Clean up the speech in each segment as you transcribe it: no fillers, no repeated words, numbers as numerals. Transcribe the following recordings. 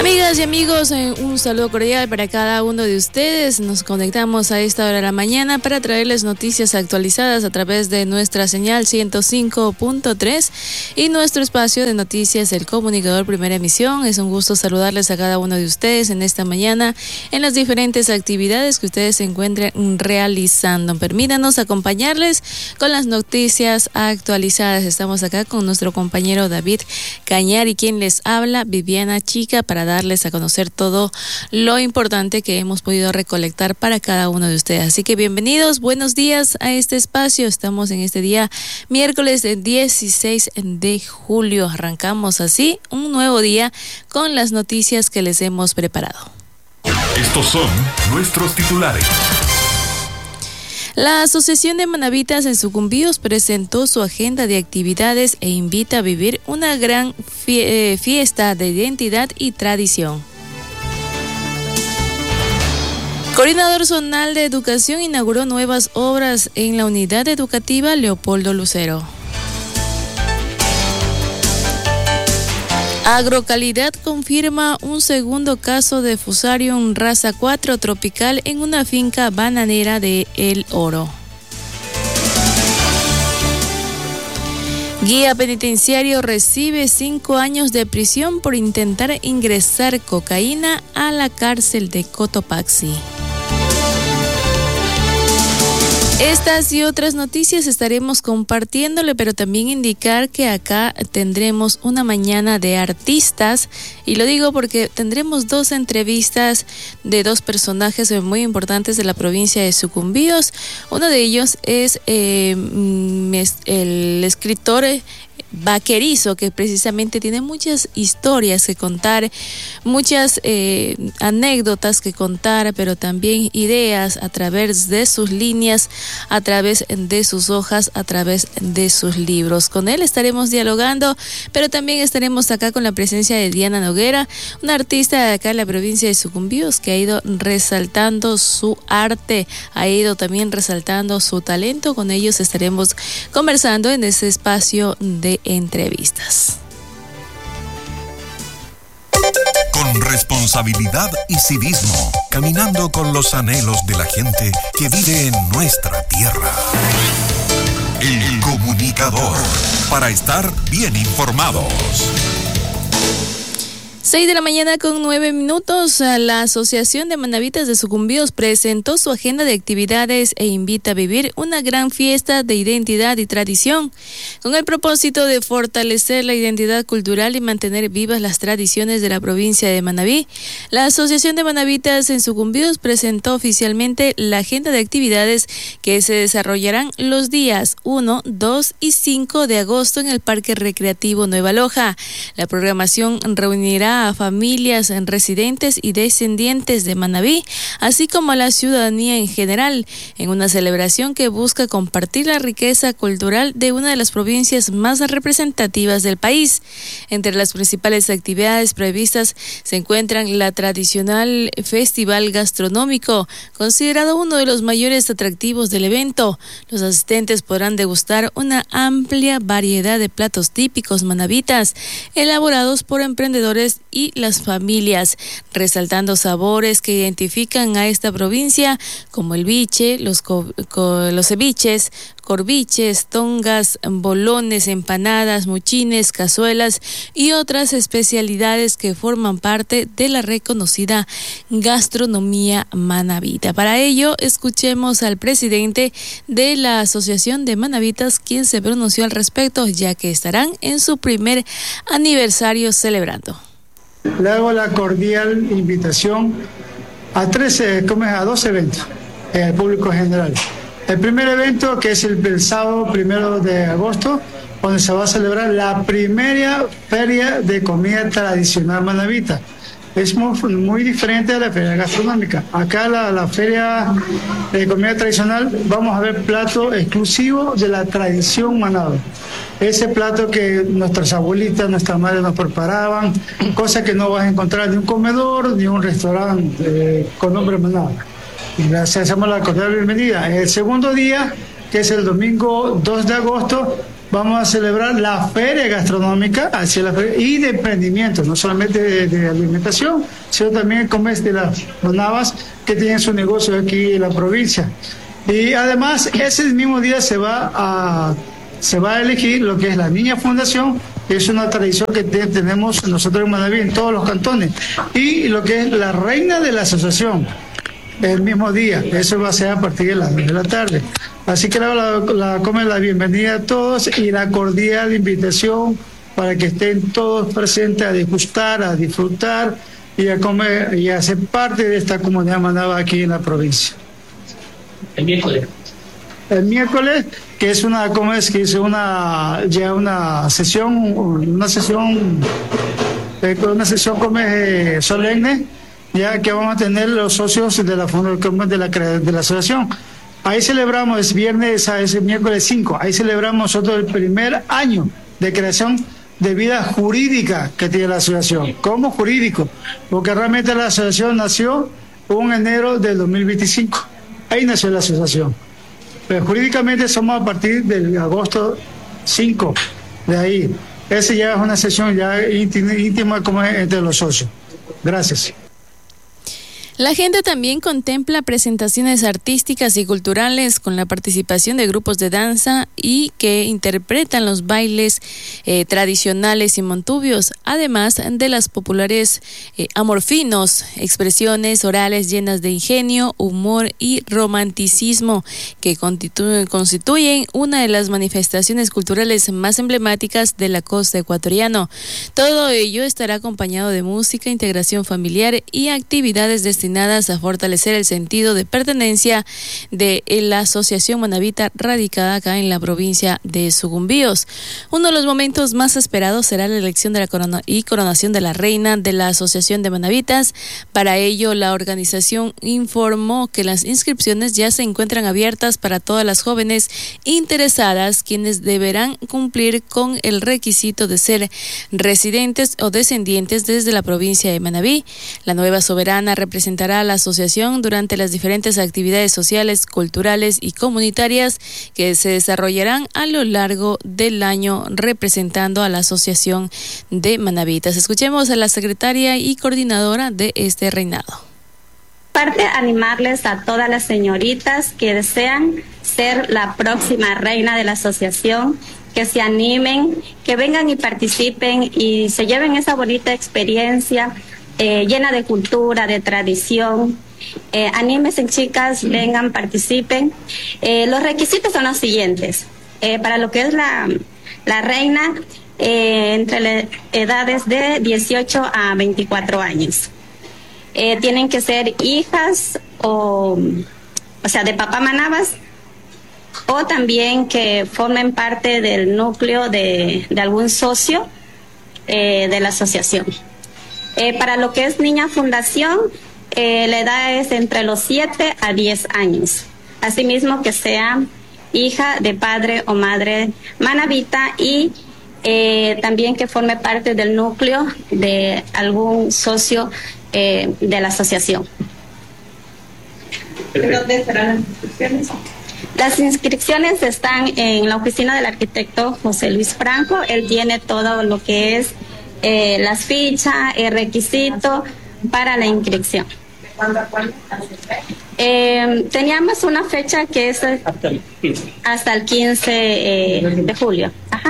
Amigas y amigos, un saludo cordial para cada uno de ustedes. Nos conectamos a esta hora de la mañana para traerles noticias actualizadas a través de nuestra señal 105.3 y nuestro espacio de noticias El Comunicador Primera Emisión. Es un gusto saludarles a cada uno de ustedes en esta mañana en las diferentes actividades que ustedes se encuentren realizando. Permítanos acompañarles con las noticias actualizadas. Estamos acá con nuestro compañero David Cañar y quien les habla, Viviana Chica, para darles a conocer todo lo importante que hemos podido recolectar para cada uno de ustedes. Así que bienvenidos, buenos días a este espacio. Estamos en este día miércoles 16 de julio. Arrancamos así un nuevo día con las noticias que les hemos preparado. Estos son nuestros titulares. La Asociación de Manavitas en Sucumbíos presentó su agenda de actividades e invita a vivir una gran fiesta de identidad y tradición. Coordinador Zonal de Educación inauguró nuevas obras en la unidad educativa Leopoldo Lucero. Agrocalidad confirma un segundo caso de Fusarium raza 4 tropical en una finca bananera de El Oro. Guía penitenciario recibe 5 años de prisión por intentar ingresar cocaína a la cárcel de Cotopaxi. Estas y otras noticias estaremos compartiéndole, pero también indicar que acá tendremos una mañana de artistas, y lo digo porque tendremos 2 entrevistas de 2 personajes muy importantes de la provincia de Sucumbíos. Uno de ellos es el escritor Vaquerizo, que precisamente tiene muchas historias que contar, muchas anécdotas que contar, pero también ideas a través de sus líneas, a través de sus hojas, a través de sus libros. Con él estaremos dialogando, pero también estaremos acá con la presencia de Diana Noguera, una artista de acá en la provincia de Sucumbíos que ha ido resaltando su arte, ha ido también resaltando su talento. Con ellos estaremos conversando en ese espacio de entrevistas. Con responsabilidad y civismo, caminando con los anhelos de la gente que vive en nuestra tierra. El Comunicador, para estar bien informados. 6 de la mañana con 9 minutos. La Asociación de Manavitas de Sucumbíos presentó su agenda de actividades e invita a vivir una gran fiesta de identidad y tradición. Con el propósito de fortalecer la identidad cultural y mantener vivas las tradiciones de la provincia de Manabí, la Asociación de Manavitas en Sucumbíos presentó oficialmente la agenda de actividades que se desarrollarán los días 1, 2 y 5 de agosto en el Parque Recreativo Nueva Loja. La programación reunirá a familias, residentes y descendientes de Manabí, así como a la ciudadanía en general, en una celebración que busca compartir la riqueza cultural de una de las provincias más representativas del país. Entre las principales actividades previstas se encuentran la tradicional Festival Gastronómico, considerado uno de los mayores atractivos del evento. Los asistentes podrán degustar una amplia variedad de platos típicos manavitas, elaborados por emprendedores y las familias, resaltando sabores que identifican a esta provincia como el biche, los ceviches, corviches, tongas, bolones, empanadas, muchines, cazuelas y otras especialidades que forman parte de la reconocida gastronomía manabita. Para ello, escuchemos al presidente de la Asociación de Manavitas, quien se pronunció al respecto, ya que estarán en su primer aniversario celebrando. Le hago la cordial invitación a 2 eventos al público general. El primer evento, que es el sábado 1 de agosto, donde se va a celebrar la primera feria de comida tradicional manabita. Es muy diferente a la feria gastronómica. Acá la feria de comida tradicional vamos a ver platos exclusivos de la tradición manabí. Ese plato que nuestras abuelitas, nuestras madres nos preparaban, cosa que no vas a encontrar ni un comedor ni un restaurante con nombre manabí. Les hacemos la cordial bienvenida. El segundo día, que es el domingo 2 de agosto, vamos a celebrar la feria gastronómica y de emprendimiento, no solamente de alimentación, sino también como es de las manabas que tienen su negocio aquí en la provincia. Y además, ese mismo día se va a elegir lo que es la Niña Fundación, que es una tradición que tenemos nosotros en Manaví, en todos los cantones, y lo que es la reina de la asociación, el mismo día. Eso va a ser a partir de las 2 de la tarde. Así que la bienvenida a todos y la cordial invitación para que estén todos presentes a degustar, a disfrutar y a comer y a ser parte de esta comunidad manaba aquí en la provincia. El miércoles, que es una sesión solemne, ya que vamos a tener los socios de la asociación. Ahí celebramos, es miércoles 5, ahí celebramos nosotros el primer año de creación de vida jurídica que tiene la asociación. ¿Cómo jurídico? Porque realmente la asociación nació en enero del 2025. Ahí nació la asociación. Pero jurídicamente somos a partir del agosto 5, de ahí. Esa ya es una sesión ya íntima como entre los socios. Gracias. La agenda también contempla presentaciones artísticas y culturales con la participación de grupos de danza y que interpretan los bailes tradicionales y montubios, además de las populares amorfinos, expresiones orales llenas de ingenio, humor y romanticismo que constituyen una de las manifestaciones culturales más emblemáticas de la costa ecuatoriana. Todo ello estará acompañado de música, integración familiar y actividades destinadas a fortalecer el sentido de pertenencia de la Asociación Manabita radicada acá en la provincia de Sucumbíos. Uno de los momentos más esperados será la elección de la coronación de la reina de la Asociación de Manabitas. Para ello, la organización informó que las inscripciones ya se encuentran abiertas para todas las jóvenes interesadas, quienes deberán cumplir con el requisito de ser residentes o descendientes desde la provincia de Manabí. La nueva soberana representará a la asociación durante las diferentes actividades sociales, culturales y comunitarias que se desarrollarán a lo largo del año representando a la Asociación de Manabitas. Escuchemos a la secretaria y coordinadora de este reinado. Aparte, animarles a todas las señoritas que desean ser la próxima reina de la asociación, que se animen, que vengan y participen y se lleven esa bonita experiencia llena de cultura, de tradición. Anímense, chicas, vengan, participen. Los requisitos son los siguientes. Para lo que es la reina, entre las edades de 18 a 24 años. Tienen que ser hijas o sea, de papá manabas, o también que formen parte del núcleo de algún socio de la asociación. Para lo que es Niña Fundación, la edad es entre los 7 a 10 años. Asimismo, que sea hija de padre o madre manabita y también que forme parte del núcleo de algún socio de la asociación. ¿Dónde serán las inscripciones? Las inscripciones están en la oficina del arquitecto José Luis Franco. Él tiene todo lo que es las fichas, el requisito para la inscripción. ¿De cuándo a cuándo? Teníamos una fecha que es hasta el 15 de julio. Ajá.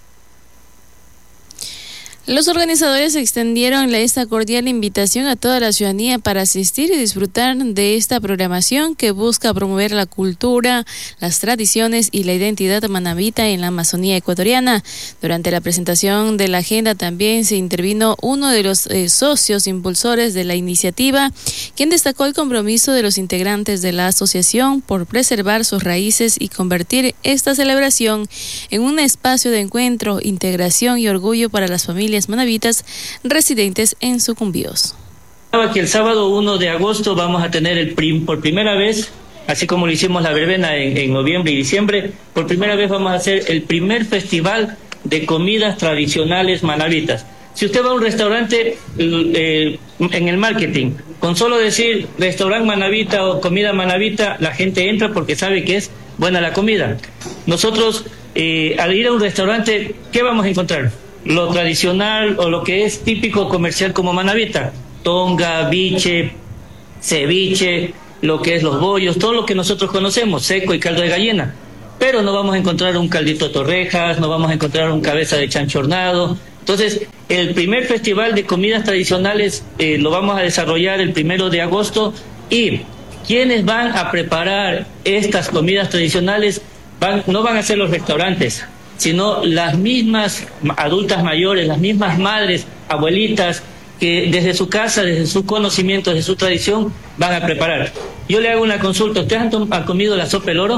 Los organizadores extendieron esta cordial invitación a toda la ciudadanía para asistir y disfrutar de esta programación que busca promover la cultura, las tradiciones y la identidad manabita en la Amazonía ecuatoriana. Durante la presentación de la agenda también se intervino uno de los socios impulsores de la iniciativa, quien destacó el compromiso de los integrantes de la asociación por preservar sus raíces y convertir esta celebración en un espacio de encuentro, integración y orgullo para las familias manabitas residentes en Sucumbíos. Que el sábado 1 de agosto vamos a tener por primera vez, así como lo hicimos la verbena en noviembre y diciembre, por primera vez vamos a hacer el primer festival de comidas tradicionales manabitas. Si usted va a un restaurante en el marketing, con solo decir restaurante manabita o comida manabita, la gente entra porque sabe que es buena la comida. Nosotros al ir a un restaurante, ¿qué vamos a encontrar? Lo tradicional o lo que es típico comercial como manavita, tonga, biche, ceviche, lo que es los bollos, todo lo que nosotros conocemos, seco y caldo de gallina. Pero no vamos a encontrar un caldito de torrejas, no vamos a encontrar un cabeza de chancho hornado. Entonces, el primer festival de comidas tradicionales lo vamos a desarrollar el 1 de agosto, y quienes van a preparar estas comidas tradicionales no van a ser los restaurantes, sino las mismas adultas mayores, las mismas madres, abuelitas, que desde su casa, desde su conocimiento, desde su tradición, van a preparar. Yo le hago una consulta. ¿Ustedes han comido la sopa del oro?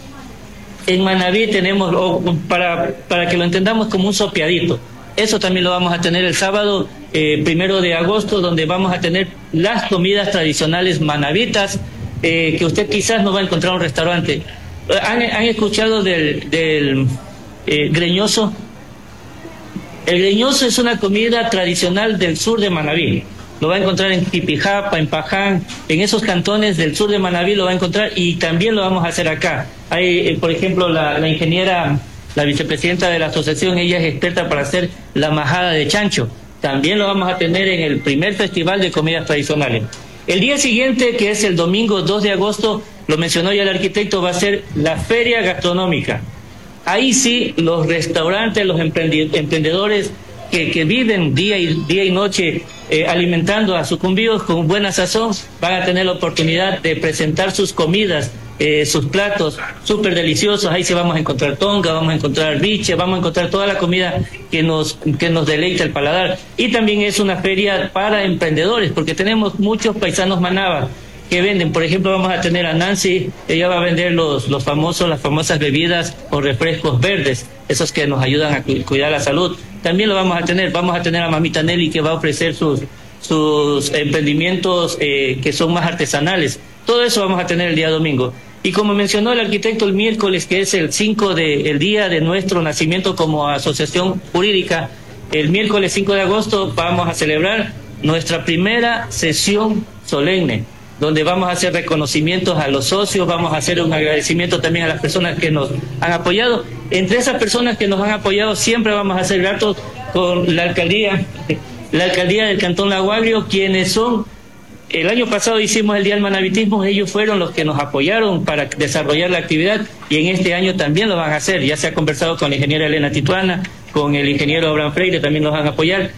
En Manabí tenemos, para que lo entendamos, como un sopeadito. Eso también lo vamos a tener el sábado 1 de agosto, donde vamos a tener las comidas tradicionales manabitas, que usted quizás no va a encontrar en un restaurante. ¿Han escuchado del greñoso? El greñoso es una comida tradicional del sur de Manabí. Lo va a encontrar en Tipijapa, en Paján, en esos cantones del sur de Manabí lo va a encontrar, y también lo vamos a hacer acá. Hay, por ejemplo, la ingeniera, la vicepresidenta de la asociación, ella es experta para hacer la majada de chancho. También lo vamos a tener en el primer festival de comidas tradicionales. El día siguiente, que es el domingo 2 de agosto, lo mencionó ya el arquitecto, va a ser la feria gastronómica. Ahí sí, los restaurantes, los emprendedores que viven día y noche alimentando a sucumbíos con buena sazón, van a tener la oportunidad de presentar sus comidas, sus platos súper deliciosos. Ahí sí vamos a encontrar tonga, vamos a encontrar biche, vamos a encontrar toda la comida que nos deleita el paladar. Y también es una feria para emprendedores, porque tenemos muchos paisanos manabas que venden. Por ejemplo, vamos a tener a Nancy, ella va a vender las famosas bebidas o refrescos verdes, esos que nos ayudan a cuidar la salud. También lo vamos a tener a Mamita Nelly, que va a ofrecer sus emprendimientos que son más artesanales. Todo eso vamos a tener el día domingo. Y como mencionó el arquitecto, el miércoles, que es el día de nuestro nacimiento como asociación jurídica, el miércoles 5 de agosto vamos a celebrar nuestra primera sesión solemne, donde vamos a hacer reconocimientos a los socios, vamos a hacer un agradecimiento también a las personas que nos han apoyado. Entre esas personas que nos han apoyado, siempre vamos a ser gratos con la alcaldía del Cantón Lago Agrio, quienes son, el año pasado hicimos el Día del Manabitismo, ellos fueron los que nos apoyaron para desarrollar la actividad, y en este año también lo van a hacer. Ya se ha conversado con la ingeniera Elena Tituana, con el ingeniero Abraham Freire, también nos van a apoyar.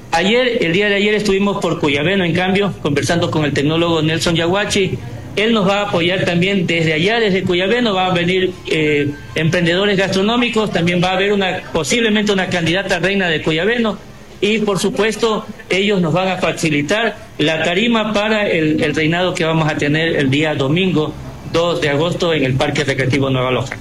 El día de ayer estuvimos por Cuyabeno, en cambio, conversando con el tecnólogo Nelson Yaguachi. Él nos va a apoyar también desde allá, desde Cuyabeno. Va a venir emprendedores gastronómicos, también va a haber posiblemente una candidata reina de Cuyabeno, y por supuesto ellos nos van a facilitar la tarima para el reinado que vamos a tener el día domingo 2 de agosto en el Parque Recreativo Nueva Loja.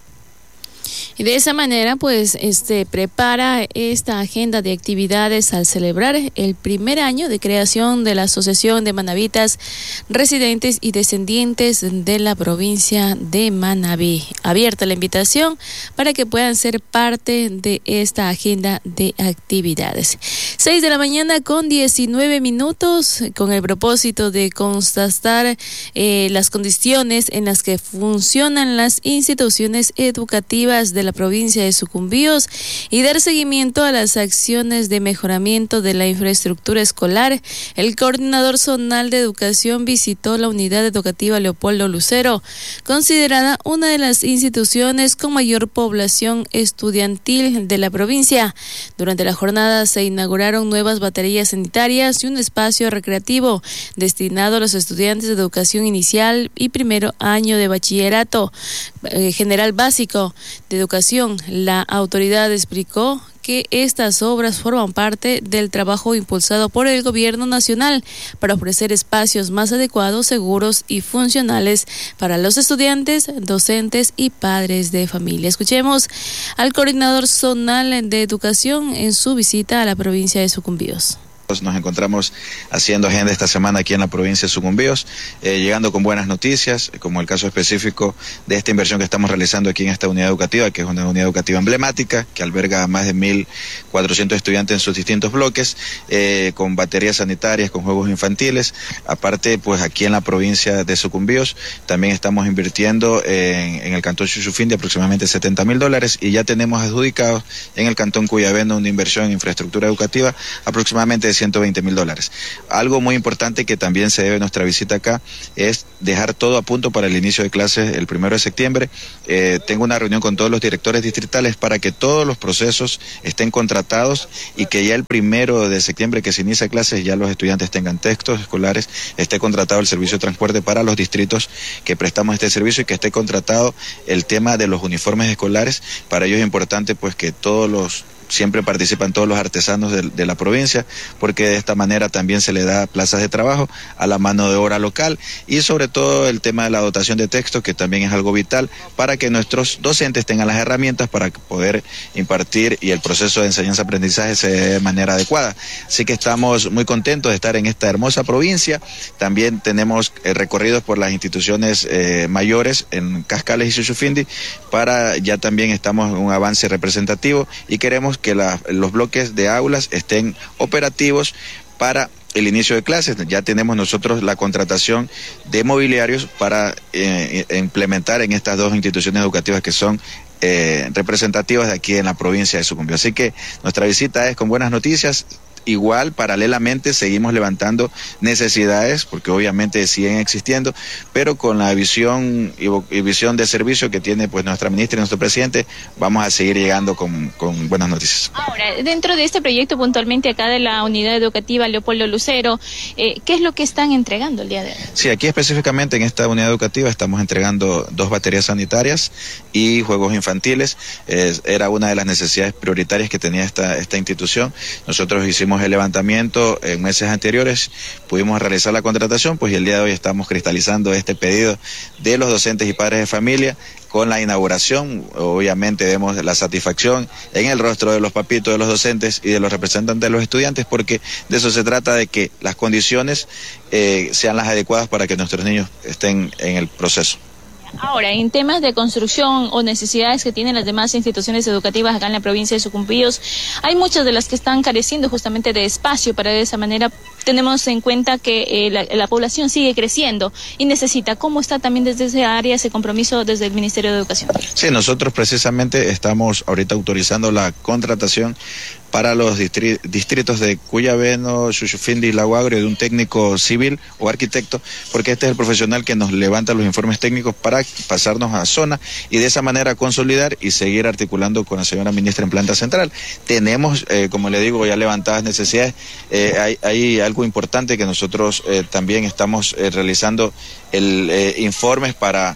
Y de esa manera, pues, prepara esta agenda de actividades al celebrar el primer año de creación de la Asociación de Manabitas Residentes y Descendientes de la provincia de Manabí. Abierta la invitación para que puedan ser parte de esta agenda de actividades. 6 de la mañana con 19 minutos, con el propósito de constatar las condiciones en las que funcionan las instituciones educativas de la provincia de Sucumbíos y dar seguimiento a las acciones de mejoramiento de la infraestructura escolar. El coordinador zonal de educación visitó la unidad educativa Leopoldo Lucero, considerada una de las instituciones con mayor población estudiantil de la provincia. Durante la jornada se inauguraron nuevas baterías sanitarias y un espacio recreativo destinado a los estudiantes de educación inicial y primero año de bachillerato general básico de educación. La autoridad explicó que estas obras forman parte del trabajo impulsado por el Gobierno Nacional para ofrecer espacios más adecuados, seguros y funcionales para los estudiantes, docentes y padres de familia. Escuchemos al coordinador zonal de educación en su visita a la provincia de Sucumbíos. Nos encontramos haciendo agenda esta semana aquí en la provincia de Sucumbíos, llegando con buenas noticias, como el caso específico de esta inversión que estamos realizando aquí en esta unidad educativa, que es una unidad educativa emblemática, que alberga a más de 1.400 estudiantes en sus distintos bloques, con baterías sanitarias, con juegos infantiles. Aparte, pues aquí en la provincia de Sucumbíos también estamos invirtiendo en el cantón Chuchufindi aproximadamente $70.000 y ya tenemos adjudicados en el cantón Cuyabeno una inversión en infraestructura educativa aproximadamente de $120.000. Algo muy importante que también se debe a nuestra visita acá es dejar todo a punto para el inicio de clases el 1 de septiembre. Tengo una reunión con todos los directores distritales para que todos los procesos estén contratados y que ya el 1 de septiembre que se inicia clases ya los estudiantes tengan textos escolares, esté contratado el servicio de transporte para los distritos que prestamos este servicio y que esté contratado el tema de los uniformes escolares. Para ello es importante pues que siempre participan todos los artesanos de la provincia, porque de esta manera también se le da plazas de trabajo a la mano de obra local y sobre todo el tema de la dotación de textos, que también es algo vital para que nuestros docentes tengan las herramientas para poder impartir y el proceso de enseñanza-aprendizaje se dé de manera adecuada. Así que estamos muy contentos de estar en esta hermosa provincia. También tenemos recorridos por las instituciones mayores en Cascales y Chuchufindi, ya también estamos en un avance representativo y queremos que los bloques de aulas estén operativos para el inicio de clases. Ya tenemos nosotros la contratación de mobiliarios para implementar en estas dos instituciones educativas que son representativas de aquí en la provincia de Sucumbíos. Así que nuestra visita es con buenas noticias. Igual, paralelamente, seguimos levantando necesidades, porque obviamente siguen existiendo, pero con la visión y visión de servicio que tiene pues nuestra ministra y nuestro presidente, vamos a seguir llegando con buenas noticias. Ahora, dentro de este proyecto puntualmente acá de la unidad educativa Leopoldo Lucero, ¿qué es lo que están entregando el día de hoy? Sí, aquí específicamente en esta unidad educativa estamos entregando 2 baterías sanitarias y juegos infantiles. Era una de las necesidades prioritarias que tenía esta institución. Nosotros hicimos el levantamiento en meses anteriores, pudimos realizar la contratación, pues y el día de hoy estamos cristalizando este pedido de los docentes y padres de familia. Con la inauguración, obviamente vemos la satisfacción en el rostro de los papitos, de los docentes y de los representantes de los estudiantes, porque de eso se trata, de que las condiciones sean las adecuadas para que nuestros niños estén en el proceso. Ahora, en temas de construcción o necesidades que tienen las demás instituciones educativas acá en la provincia de Sucumbíos, hay muchas de las que están careciendo justamente de espacio. Para de esa manera tenemos en cuenta que la población sigue creciendo y necesita. ¿Cómo está también desde esa área ese compromiso desde el Ministerio de Educación? Sí, nosotros precisamente estamos ahorita autorizando la contratación para los distritos de Cuyabeno, Chuchufindi y Lago Agrio de un técnico civil o arquitecto, porque este es el profesional que nos levanta los informes técnicos para pasarnos a zona y de esa manera consolidar y seguir articulando con la señora ministra en planta central. Tenemos, como le digo, ya levantadas necesidades. Hay algo importante que nosotros también estamos realizando informes para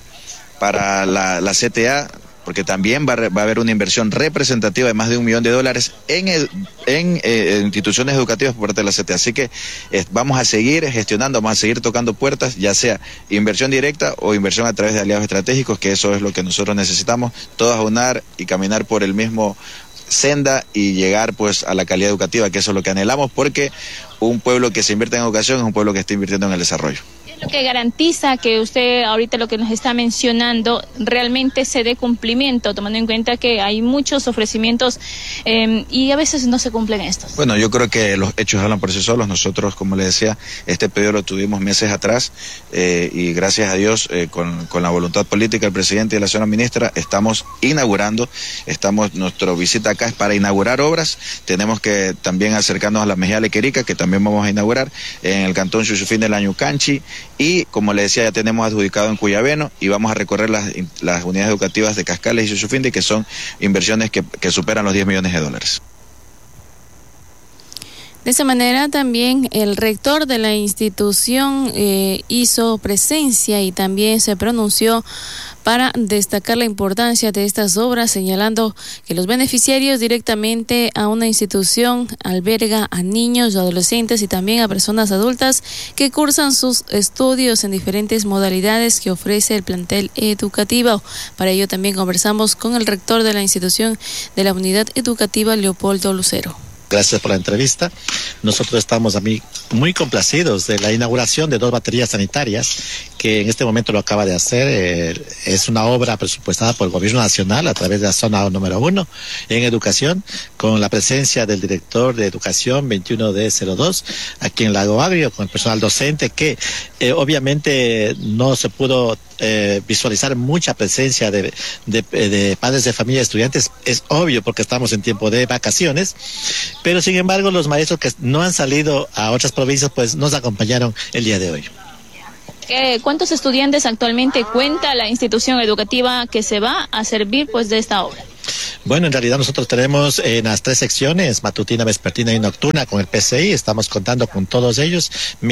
la CTA, porque también va a haber una inversión representativa de más de $1 millón en instituciones educativas por parte de la CTA. Así que vamos a seguir gestionando, vamos a seguir tocando puertas, ya sea inversión directa o inversión a través de aliados estratégicos, que eso es lo que nosotros necesitamos, todos aunar y caminar por el mismo senda y llegar pues a la calidad educativa, que eso es lo que anhelamos, porque un pueblo que se invierte en educación es un pueblo que está invirtiendo en el desarrollo. Lo que garantiza que usted ahorita lo que nos está mencionando realmente se dé cumplimiento, tomando en cuenta que hay muchos ofrecimientos y a veces no se cumplen estos. Bueno, yo creo que los hechos hablan por sí solos. Nosotros, como le decía, este pedido lo tuvimos meses atrás y gracias a Dios, con la voluntad política del presidente y de la señora ministra, estamos inaugurando. Nuestra visita acá es para inaugurar obras. Tenemos que también acercarnos a la Mejía Lequerica, que también vamos a inaugurar en el cantón Chuchufindi de la Ñucanchi. Y como le decía, ya tenemos adjudicado en Cuyabeno y vamos a recorrer las unidades educativas de Cascales y Chuchufindi, que son inversiones que superan los $10 millones. De esa manera también el rector de la institución hizo presencia y también se pronunció para destacar la importancia de estas obras, señalando que los beneficiarios directamente a una institución alberga a niños, adolescentes y también a personas adultas que cursan sus estudios en diferentes modalidades que ofrece el plantel educativo. Para ello también conversamos con el rector de la institución de la unidad educativa Leopoldo Lucero. Gracias por la entrevista. Nosotros estamos muy complacidos de la inauguración de 2 baterías sanitarias que en este momento lo acaba de hacer. Es una obra presupuestada por el Gobierno Nacional a través de la zona número 1 en educación, con la presencia del director de educación 21D02 aquí en Lago Agrio, con el personal docente que obviamente no se pudo visualizar mucha presencia de padres de familia y estudiantes. Es obvio porque estamos en tiempo de vacaciones, pero sin embargo los maestros que no han salido a otras provincias pues nos acompañaron el día de hoy. ¿Cuántos estudiantes actualmente cuenta la institución educativa que se va a servir pues de esta obra? Bueno, en realidad nosotros tenemos en las 3 secciones, matutina, vespertina y nocturna, con el PCI, estamos contando con todos ellos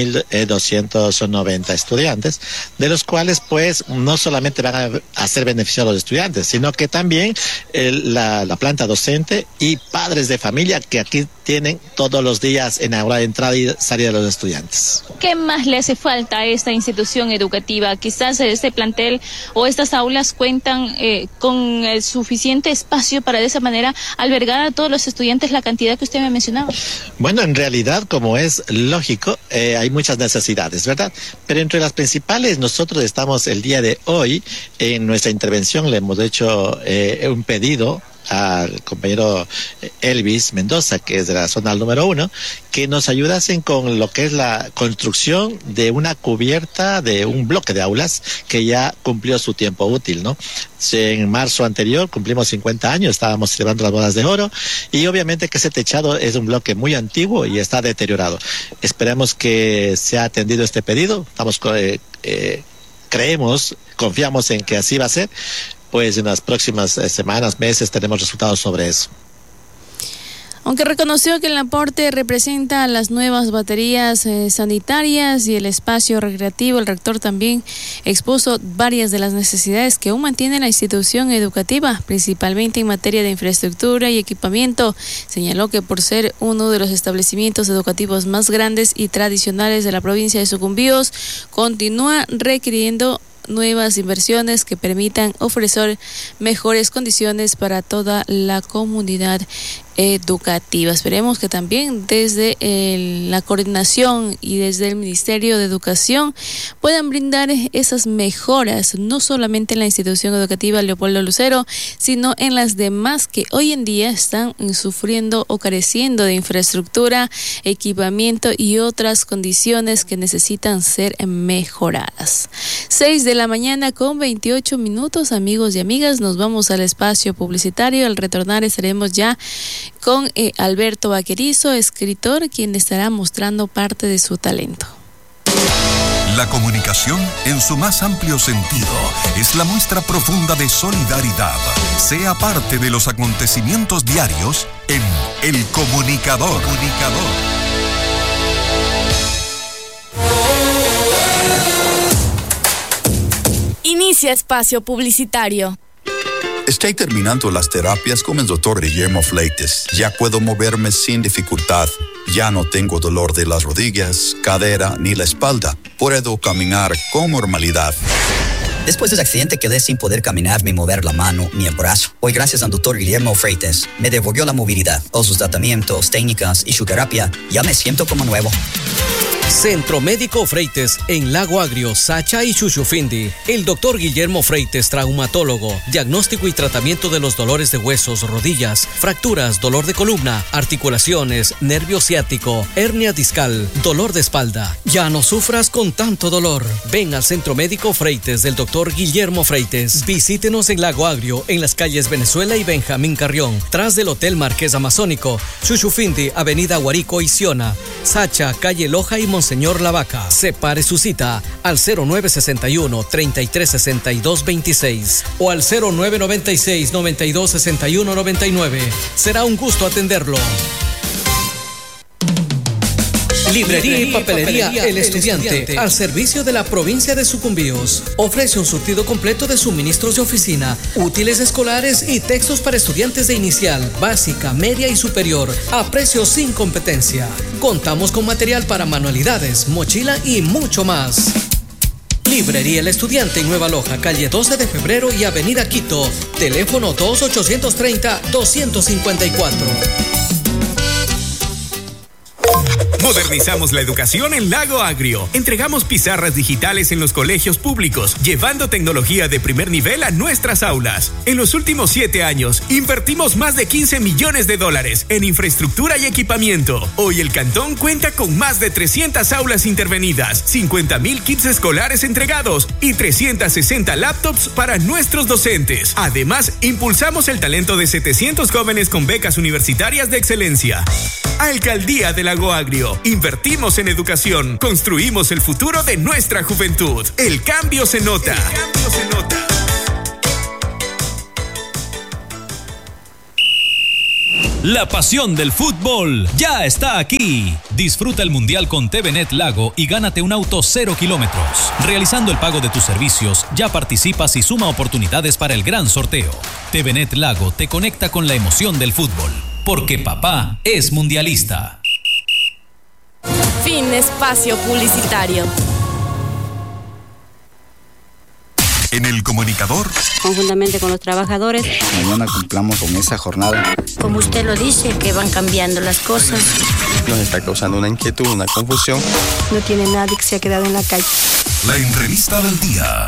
1.290 estudiantes, de los cuales pues no solamente van a ser beneficiados los estudiantes, sino que también la planta docente y padres de familia que aquí tienen todos los días en la hora de entrada y salida de los estudiantes. ¿Qué más le hace falta a esta institución educativa? Quizás este plantel o estas aulas cuentan con el suficiente espacio para de esa manera albergar a todos los estudiantes la cantidad que usted me mencionaba. Bueno, en realidad, como es lógico, hay muchas necesidades, ¿verdad? Pero entre las principales, nosotros estamos el día de hoy, en nuestra intervención le hemos hecho un pedido al compañero Elvis Mendoza, que es de la zona número 1, que nos ayudasen con lo que es la construcción de una cubierta de un bloque de aulas que ya cumplió su tiempo útil, ¿no? En marzo anterior cumplimos 50 años, estábamos celebrando las bodas de oro y obviamente que ese techado es un bloque muy antiguo y está deteriorado. Esperemos que sea atendido este pedido, confiamos en que así va a ser. Pues en las próximas semanas, meses, tenemos resultados sobre eso. Aunque reconoció que el aporte representa las nuevas baterías sanitarias y el espacio recreativo, el rector también expuso varias de las necesidades que aún mantiene la institución educativa, principalmente en materia de infraestructura y equipamiento. Señaló que por ser uno de los establecimientos educativos más grandes y tradicionales de la provincia de Sucumbíos, continúa requiriendo nuevas inversiones que permitan ofrecer mejores condiciones para toda la comunidad educativa. Esperemos que también desde la coordinación y desde el Ministerio de Educación puedan brindar esas mejoras, no solamente en la institución educativa Leopoldo Lucero, sino en las demás que hoy en día están sufriendo o careciendo de infraestructura, equipamiento y otras condiciones que necesitan ser mejoradas. 6:28 a.m, amigos y amigas, nos vamos al espacio publicitario. Al retornar estaremos ya con Alberto Vaquerizo, escritor, quien estará mostrando parte de su talento. La comunicación, en su más amplio sentido, es la muestra profunda de solidaridad. Sea parte de los acontecimientos diarios en El Comunicador. Inicia espacio publicitario. Estoy terminando las terapias con el Dr. Guillermo Fleites. Ya puedo moverme sin dificultad. Ya no tengo dolor de las rodillas, cadera ni la espalda. Puedo caminar con normalidad. Después del accidente quedé sin poder caminar ni mover la mano ni el brazo. Hoy, gracias al Dr. Guillermo Freites, me devolvió la movilidad. Con sus tratamientos, técnicas y su terapia, ya me siento como nuevo. Centro Médico Freites en Lago Agrio, Sacha y Chuchufindi. El doctor Guillermo Freites, traumatólogo, diagnóstico y tratamiento de los dolores de huesos, rodillas, fracturas, dolor de columna, articulaciones, nervio ciático, hernia discal, dolor de espalda. Ya no sufras con tanto dolor. Ven al Centro Médico Freites del doctor Guillermo Freites. Visítenos en Lago Agrio, en las calles Venezuela y Benjamín Carrión, tras del Hotel Marqués Amazónico, Chuchufindi, Avenida Guarico y Siona, Sacha, calle Loja y Monseñor Lavaca. Separe su cita al 0961-336226 o al 0996-926199. Será un gusto atenderlo. Librería y papelería El Estudiante, al servicio de la provincia de Sucumbíos. Ofrece un surtido completo de suministros de oficina, útiles escolares y textos para estudiantes de inicial, básica, media y superior, a precios sin competencia. Contamos con material para manualidades, mochila y mucho más. Librería El Estudiante en Nueva Loja, calle 12 de febrero y avenida Quito. Teléfono 2830-254. Modernizamos la educación en Lago Agrio. Entregamos pizarras digitales en los colegios públicos, llevando tecnología de primer nivel a nuestras aulas. En los últimos 7 años, invertimos más de $15 millones en infraestructura y equipamiento. Hoy el Cantón cuenta con más de 300 aulas intervenidas, 50,000 kits escolares entregados y 360 laptops para nuestros docentes. Además, impulsamos el talento de 700 jóvenes con becas universitarias de excelencia. Alcaldía de Lago Agrio. Invertimos en educación. Construimos el futuro de nuestra juventud. El cambio se nota. El cambio se nota. La pasión del fútbol ya está aquí. Disfruta el Mundial con TVNet Lago y gánate un auto 0 kilómetros. Realizando el pago de tus servicios, ya participas y suma oportunidades para el gran sorteo. TVNet Lago te conecta con la emoción del fútbol, porque papá es mundialista. Fin de espacio publicitario. En El Comunicador, conjuntamente con los trabajadores, mañana cumplamos con esa jornada. Como usted lo dice, que van cambiando las cosas. Nos está causando una inquietud, una confusión. No tiene nadie que se ha quedado en la calle. La entrevista del día.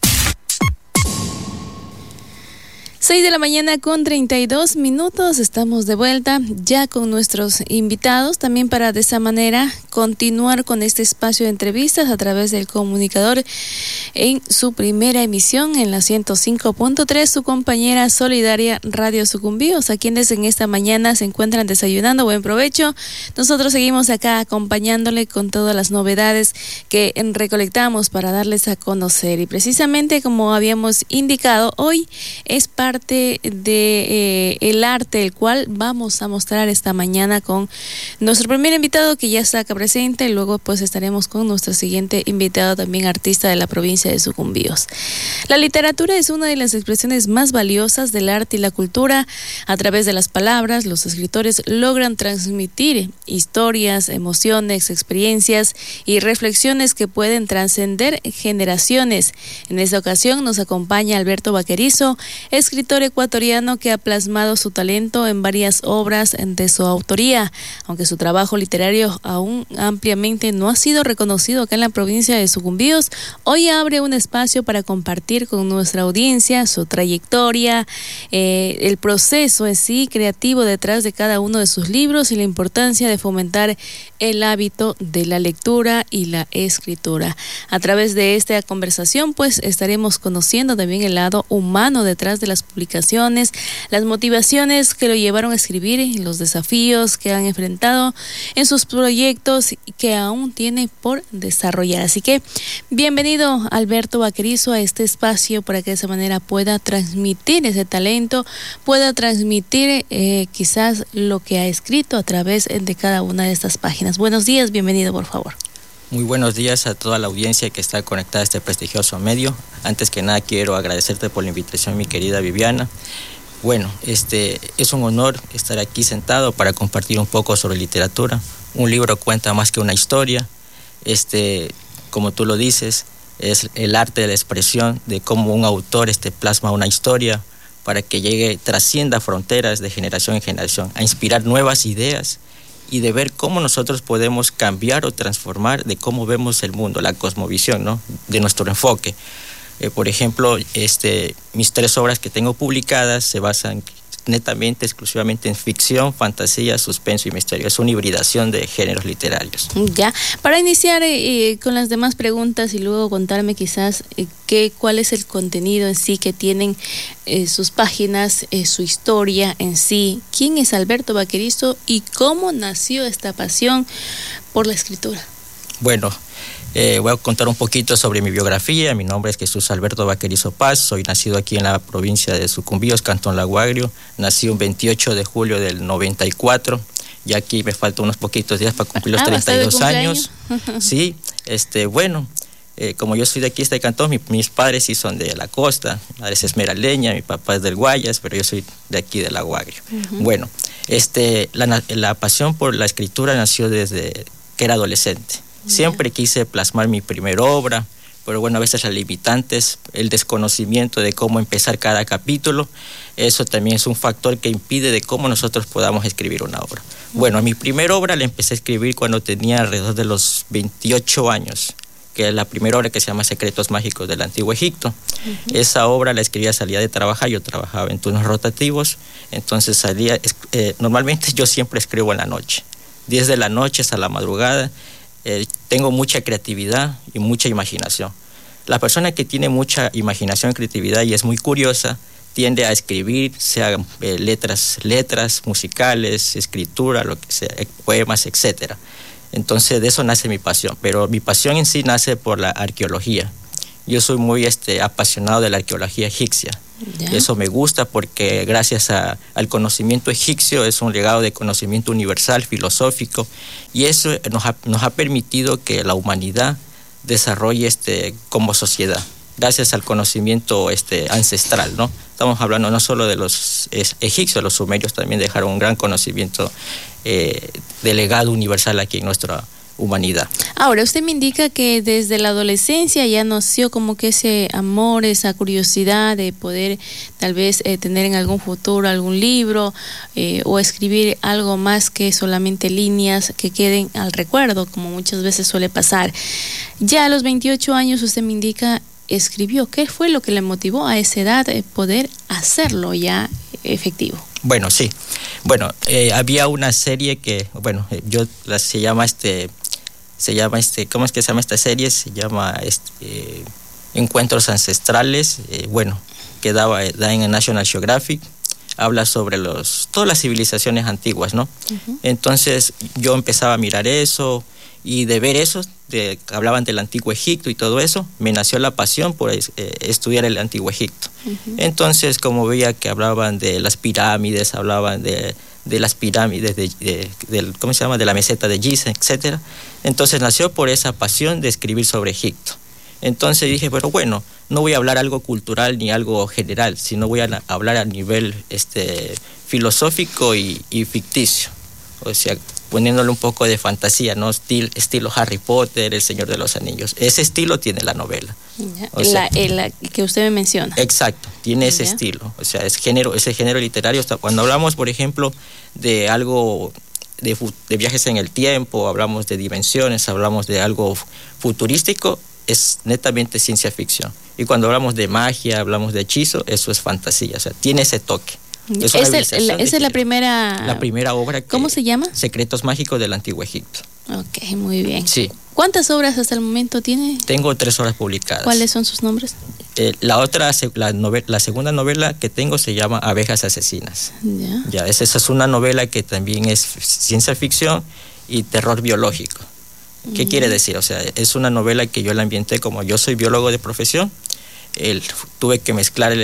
6 de la mañana con 32 minutos, estamos de vuelta ya con nuestros invitados, también para de esa manera continuar con este espacio de entrevistas a través del Comunicador en su primera emisión en la 105.3, su compañera solidaria Radio Sucumbíos, a quienes en esta mañana se encuentran desayunando. Buen provecho. Nosotros seguimos acá acompañándole con todas las novedades que recolectamos para darles a conocer, y precisamente como habíamos indicado, hoy es parte de el arte, el cual vamos a mostrar esta mañana con nuestro primer invitado que ya está acá presente, y luego pues estaremos con nuestro siguiente invitado, también artista de la provincia de Sucumbíos. La literatura es una de las expresiones más valiosas del arte y la cultura. A través de las palabras, los escritores logran transmitir historias, emociones, experiencias y reflexiones que pueden trascender generaciones. En esta ocasión nos acompaña Alberto Vaquerizo, escritor ecuatoriano que ha plasmado su talento en varias obras de su autoría, aunque su trabajo literario aún ampliamente no ha sido reconocido acá en la provincia de Sucumbíos. Hoy abre un espacio para compartir con nuestra audiencia su trayectoria, el proceso en sí creativo detrás de cada uno de sus libros y la importancia de fomentar el hábito de la lectura y la escritura. A través de esta conversación pues estaremos conociendo también el lado humano detrás de las publicaciones, las motivaciones que lo llevaron a escribir, los desafíos que han enfrentado en sus proyectos y que aún tiene por desarrollar. Así que bienvenido Alberto Vaquerizo a este espacio para que de esa manera pueda transmitir ese talento, pueda transmitir quizás lo que ha escrito a través de cada una de estas páginas. Buenos días, bienvenido por favor. Muy buenos días a toda la audiencia que está conectada a este prestigioso medio. Antes que nada quiero agradecerte por la invitación, mi querida Viviana. Bueno, es un honor estar aquí sentado para compartir un poco sobre literatura. Un libro cuenta más que una historia. Como tú lo dices, es el arte de la expresión, de cómo un autor plasma una historia para que trascienda fronteras de generación en generación, a inspirar nuevas ideas y de ver cómo nosotros podemos cambiar o transformar de cómo vemos el mundo, la cosmovisión, ¿no? De nuestro enfoque. Por ejemplo, mis 3 obras que tengo publicadas se basan netamente, exclusivamente en ficción, fantasía, suspenso y misterio. Es una hibridación de géneros literarios. Ya, para iniciar con las demás preguntas y luego contarme quizás cuál es el contenido en sí que tienen sus páginas, su historia en sí. ¿Quién es Alberto Vaquerizo y cómo nació esta pasión por la escritura? Bueno, voy a contar un poquito sobre mi biografía. Mi nombre es Jesús Alberto Vaquerizo Paz. Soy nacido aquí en la provincia de Sucumbíos, Cantón Lago Agrio. Nací un 28 de julio del 94. Ya aquí me faltan unos poquitos días para cumplir los 32 años. Sí, bueno, como yo soy de aquí, este cantón, mis padres sí son de la costa. Mi madre es esmeraldeña, mi papá es del Guayas, pero yo soy de aquí del Lago Agrio. Bueno, la pasión por la escritura nació desde que era adolescente. Siempre quise plasmar mi primera obra, pero bueno, a veces las limitantes, el desconocimiento de cómo empezar cada capítulo, eso también es un factor que impide de cómo nosotros podamos escribir una obra. Bueno, mi primera obra la empecé a escribir cuando tenía alrededor de los 28 años, que es la primera obra que se llama Secretos Mágicos del Antiguo Egipto. Esa obra la escribía, salía de trabajar, yo trabajaba en turnos rotativos, entonces salía, normalmente yo siempre escribo en la noche, 10 de la noche hasta la madrugada. Tengo mucha creatividad y mucha imaginación. La persona que tiene mucha imaginación y creatividad y es muy curiosa, tiende a escribir, sea letras musicales, escritura, lo que sea, poemas, etcétera. Entonces de eso nace mi pasión, pero mi pasión en sí nace por la arqueología. Yo soy muy apasionado de la arqueología egipcia. Y eso me gusta porque gracias al conocimiento egipcio es un legado de conocimiento universal, filosófico, y eso nos ha permitido que la humanidad desarrolle como sociedad, gracias al conocimiento ancestral, ¿no? Estamos hablando no solo de los egipcios, los sumerios también dejaron un gran conocimiento de legado universal aquí en nuestra humanidad. Ahora, usted me indica que desde la adolescencia ya nació como que ese amor, esa curiosidad de poder tal vez tener en algún futuro algún libro o escribir algo más que solamente líneas que queden al recuerdo, como muchas veces suele pasar. Ya a los 28 años usted me indica escribió. ¿Qué fue lo que le motivó a esa edad poder hacerlo ya efectivo? Bueno, sí. Bueno, había una serie que, bueno, se llama ¿cómo es que se llama esta serie? Se llama Encuentros Ancestrales, que da en el National Geographic. Habla sobre todas las civilizaciones antiguas, ¿no? Entonces yo empezaba a mirar eso y de ver eso, hablaban del Antiguo Egipto y todo eso, me nació la pasión por estudiar el Antiguo Egipto. Entonces, como veía que hablaban de las pirámides, hablaban de las pirámides, ¿cómo se llama? De la meseta de Giza, etcétera. Entonces nació por esa pasión de escribir sobre Egipto. Entonces dije, pero bueno, no voy a hablar algo cultural ni algo general, sino voy a hablar a nivel filosófico y ficticio. O sea, poniéndole un poco de fantasía, ¿no? Estilo Harry Potter, El Señor de los Anillos. Ese estilo tiene la novela. La que usted me menciona. Exacto, tiene ese estilo. O sea, ese género literario. Cuando hablamos, por ejemplo, de algo de viajes en el tiempo, hablamos de dimensiones, hablamos de algo futurístico, es netamente ciencia ficción. Y cuando hablamos de magia, hablamos de hechizo, eso es fantasía. O sea, tiene ese toque. Esa es la primera... La primera obra. ¿Cómo se llama? Secretos Mágicos del Antiguo Egipto. Ok, muy bien. Sí. ¿Cuántas obras hasta el momento tiene? Tengo 3 obras publicadas. ¿Cuáles son sus nombres? La segunda novela que tengo se llama Abejas Asesinas. Ya, esa es una novela que también es ciencia ficción y terror biológico. ¿Qué quiere decir? O sea, es una novela que yo la ambienté como yo soy biólogo de profesión. Tuve que mezclar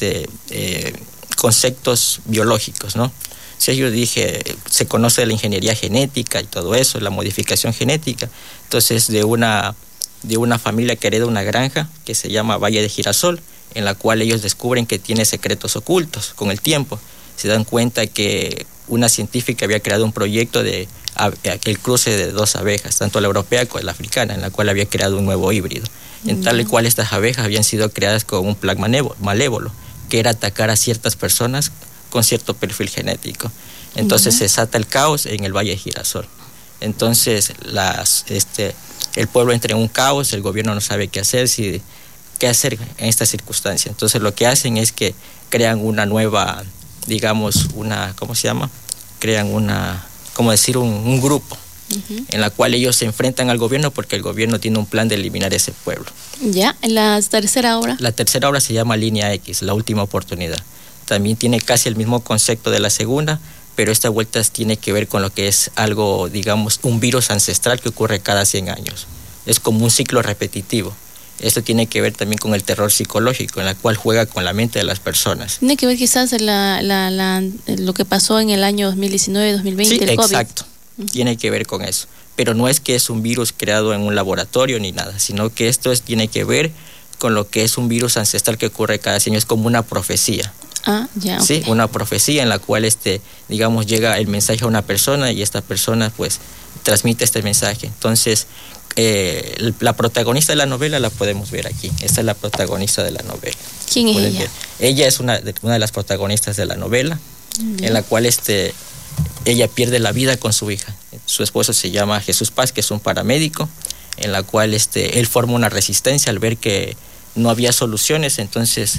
conceptos biológicos, ¿no? O sea, yo dije, se conoce de la ingeniería genética y todo eso, la modificación genética. Entonces, de una familia que hereda una granja que se llama Valle de Girasol, en la cual ellos descubren que tiene secretos ocultos con el tiempo. Se dan cuenta que una científica había creado un proyecto de el cruce de 2 abejas, tanto la europea como la africana, en la cual había creado un nuevo híbrido. En tal y cual estas abejas habían sido creadas con un plan malévolo, que era atacar a ciertas personas con cierto perfil genético. Entonces se desata el caos en el Valle de Girasol. Entonces el pueblo entra en un caos, el gobierno no sabe qué hacer en esta circunstancia. Entonces lo que hacen es que crean una nueva, digamos, ¿cómo se llama? Crean un grupo en la cual ellos se enfrentan al gobierno porque el gobierno tiene un plan de eliminar ese pueblo. Ya, ¿la tercera obra? La tercera obra se llama Línea X, La Última Oportunidad. También tiene casi el mismo concepto de la segunda, pero esta vuelta tiene que ver con lo que es algo, digamos, un virus ancestral que ocurre cada 100 años. Es como un ciclo repetitivo. Esto tiene que ver también con el terror psicológico, en la cual juega con la mente de las personas. Tiene que ver quizás lo que pasó en el año 2019-2020, sí, el COVID. Exacto. Tiene que ver con eso. Pero no es que es un virus creado en un laboratorio ni nada, sino que esto tiene que ver con lo que es un virus ancestral que ocurre cada 100 años, es como una profecía. Ya. Sí, una profecía en la cual digamos, llega el mensaje a una persona y esta persona pues transmite este mensaje. Entonces, la protagonista de la novela la podemos ver aquí. Esta es la protagonista de la novela. ¿Quién es ella? Ella es una de las protagonistas de la novela, en la cual ella pierde la vida con su hija. Su esposo se llama Jesús Paz, que es un paramédico, en la cual él forma una resistencia al ver que no había soluciones. Entonces,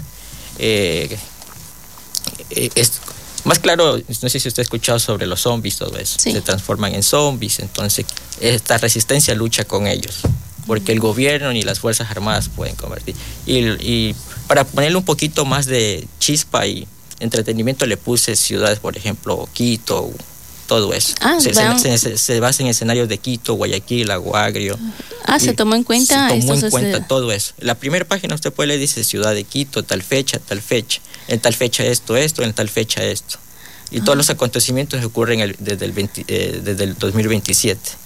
más claro, no sé si usted ha escuchado sobre los zombies, todo eso. Sí. Se transforman en zombies, entonces esta resistencia lucha con ellos, porque el gobierno ni las Fuerzas Armadas pueden convertir. Y para ponerle un poquito más de chispa y entretenimiento le puse ciudades, por ejemplo, Quito, todo eso. Se basa en escenarios de Quito, Guayaquil, Lago Agrio. Se tomó en cuenta. Se tomó en cuenta todo eso. La primera página usted puede leer, dice ciudad de Quito, tal fecha, en tal fecha esto, en tal fecha esto. Y todos los acontecimientos ocurren desde el 2027.